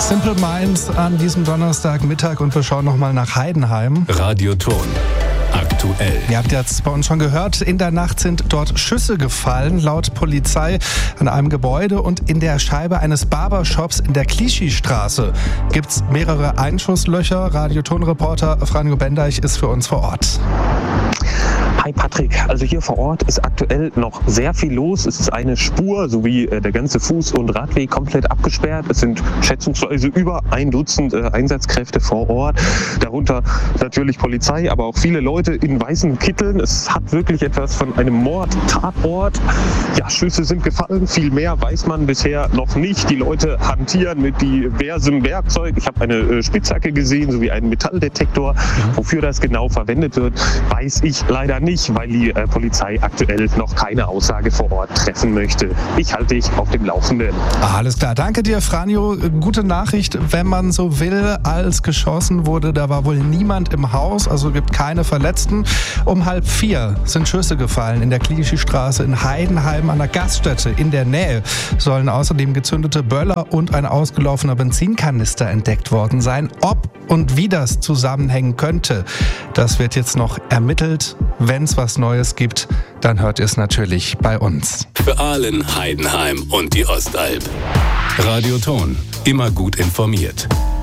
Simple Minds an diesem Donnerstagmittag und wir schauen nochmal nach Heidenheim. Radioton. Aktuell. Ihr habt jetzt bei uns schon gehört, in der Nacht sind dort Schüsse gefallen, laut Polizei an einem Gebäude und in der Scheibe eines Barbershops in der Clichy-Straße gibt es mehrere Einschusslöcher. Radioton-Reporter Franjo Bendeich ist für uns vor Ort. Hi Patrick, also hier vor Ort ist aktuell noch sehr viel los. Es ist eine Spur sowie der ganze Fuß- und Radweg komplett abgesperrt. Es sind schätzungsweise über 1 Dutzend Einsatzkräfte vor Ort, darunter natürlich Polizei, aber auch viele Leute in weißen Kitteln. Es hat wirklich etwas von einem Mord-Tatort. Ja, Schüsse sind gefallen, viel mehr weiß man bisher noch nicht. Die Leute hantieren mit diversem Werkzeug. Ich habe eine Spitzhacke gesehen, sowie einen Metalldetektor. Wofür das genau verwendet wird, weiß ich leider nicht, weil die Polizei aktuell noch keine Aussage vor Ort treffen möchte. Ich halte dich auf dem Laufenden. Alles klar, danke dir, Franjo. Gute Nachricht, wenn man so will, als geschossen wurde, da war wohl niemand im Haus, also gibt keine Verletzten. Um 3:30 sind Schüsse gefallen in der Clichy-Straße in Heidenheim an der Gaststätte. In der Nähe sollen außerdem gezündete Böller und ein ausgelaufener Benzinkanister entdeckt worden sein. Ob und wie das zusammenhängen könnte, das wird jetzt noch ermittelt. Wenn es was Neues gibt, dann hört ihr es natürlich bei uns. Für Aalen, Heidenheim und die Ostalb. Radioton. Immer gut informiert.